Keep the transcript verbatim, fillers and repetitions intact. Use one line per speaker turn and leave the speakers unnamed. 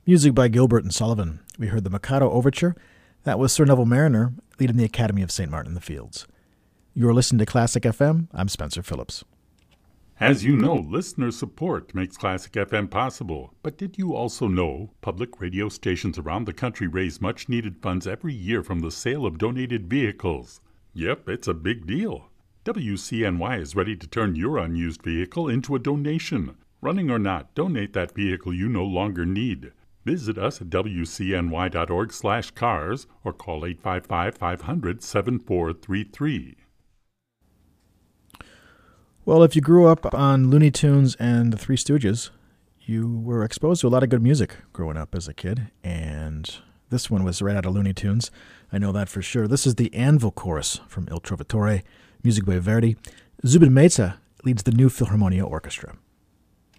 Music by Gilbert and Sullivan. We heard the Mikado Overture. That was Sir Neville Mariner leading the Academy of Saint Martin in the Fields. You're listening to Classic F M. I'm Spencer Phillips.
As you know, listener support makes Classic F M possible. But did you also know public radio stations around the country raise much-needed funds every year from the sale of donated vehicles? Yep, it's a big deal. W C N Y is ready to turn your unused vehicle into a donation. Running or not, donate that vehicle you no longer need. Visit us at W C N Y dot org slash cars or call eight five five, five hundred, seven four three three.
Well, if you grew up on Looney Tunes and the Three Stooges, you were exposed to a lot of good music growing up as a kid, and this one was right out of Looney Tunes. I know that for sure. This is the Anvil Chorus from Il Trovatore, music by Verdi. Zubin Mehta leads the New Philharmonia Orchestra.